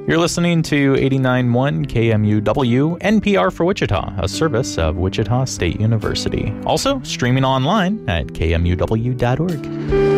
You're listening to 89.1 KMUW, NPR for Wichita, a service of Wichita State University. Also streaming online at kmuw.org.